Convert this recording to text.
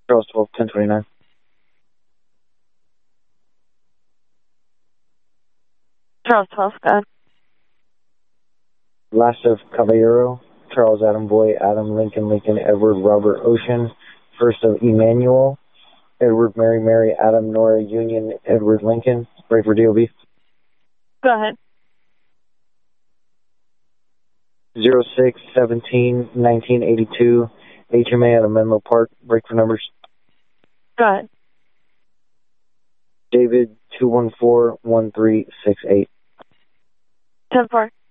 Charles 12, 1029. Charles 12, go ahead. Last of Caballero, Charles Adam Boy, Adam Lincoln Lincoln, Edward Robert Ocean, first of Emmanuel, Edward Mary Mary, Adam Nora Union, Edward Lincoln, break for DOB. Go ahead. 06-17-1982, HMA out of Menlo Park, break for numbers. Go ahead. David 214-1368. 10-4.